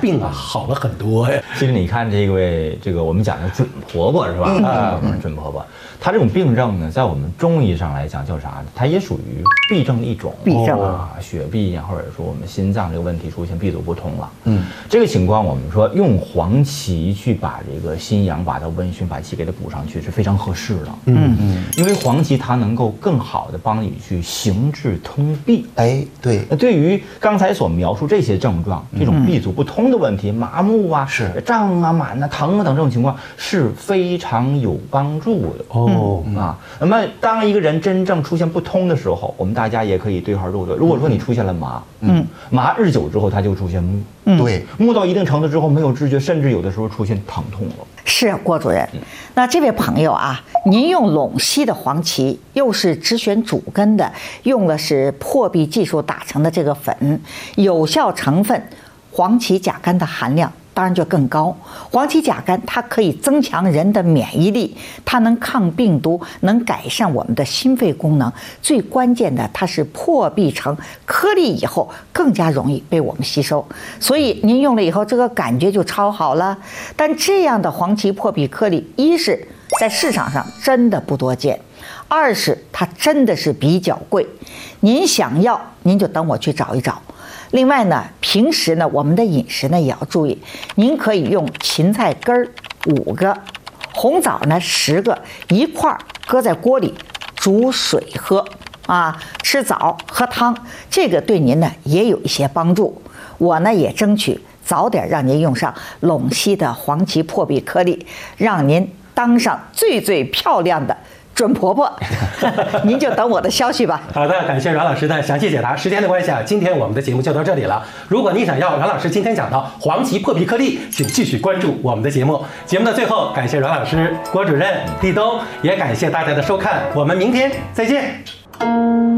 病啊好了很多呀。 其实你看这个我们讲的准婆婆是吧？准婆婆，她这种病症呢，在我们中医上来讲叫啥呢？它也属于痹症的一种。 痹症血痹呀，或者说我们心脏这个问题出现闭阻不通了。这个情况我们说用黄芪去把这个心阳、把它温煦、把气给它补上去是非常合适的。因为黄芪它能够更好的帮你去行滞通痹。 哎，对。 对于刚才所描述这些症状，这种闭阻不通的问题，麻木啊、 是胀啊、满啊、疼啊等这种情况是非常有帮助的。那么当一个人真正出现不通的时候，我们大家也可以对号入座。如果说你出现了麻，麻日久之后，它就出现木。 对， 木到一定程度之后没有知觉，甚至有的时候出现疼痛了。 是郭主任，那这位朋友啊，您用陇西的黄芪，又是只选主根的，用的是破壁技术打成的这个粉，有效成分黄芪甲苷的含量当然就更高。黄芪甲苷它可以增强人的免疫力，它能抗病毒，能改善我们的心肺功能。最关键的，它是破壁成颗粒以后更加容易被我们吸收。所以您用了以后，这个感觉就超好了。但这样的黄芪破壁颗粒，一是在市场上真的不多见，二是它真的是比较贵。您想要，您就等我去找一找。另外呢，平时呢，我们的饮食呢也要注意，您可以用芹菜根儿5个，红枣呢10个，一块儿搁在锅里煮水喝啊，吃枣喝汤，这个对您呢也有一些帮助。我呢也争取早点让您用上陇西的黄芪破壁颗粒，让您当上最最漂亮的准婆婆。您就等我的消息吧。 好的，感谢阮老师的详细解答。时间的关系啊，今天我们的节目就到这里了。如果你想要阮老师今天讲到黄芪破壁颗粒，请继续关注我们的节目。节目的最后，感谢阮老师、郭主任、立冬，也感谢大家的收看。我们明天再见。